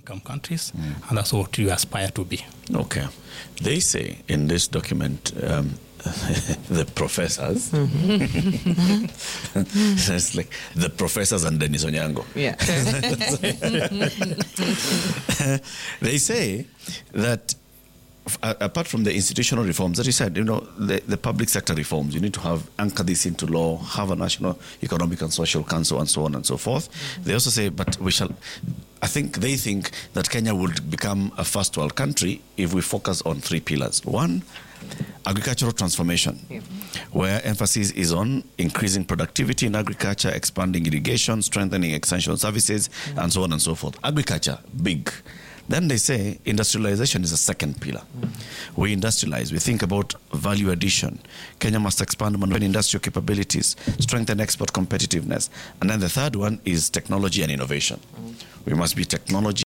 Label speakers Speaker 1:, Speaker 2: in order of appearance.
Speaker 1: income countries, and that's what you aspire to be.
Speaker 2: Okay. They say in this document, the professors, it's like the professors and Dennis Onyango.
Speaker 3: Yeah.
Speaker 2: They say that apart from the institutional reforms that you said, the public sector reforms, you need to have anchor this into law, have a national economic and social council, and so on and so forth. They also say, but they think that Kenya would become a first world country if we focus on 3 pillars. One, agricultural transformation, where emphasis is on increasing productivity in agriculture, expanding irrigation, strengthening extension services, and so on and so forth. Agriculture, big. Then they say industrialization is a second pillar. We industrialize. We think about value addition. Kenya must expand industrial capabilities, strengthen export competitiveness. And then the third one is technology and innovation. We must be technology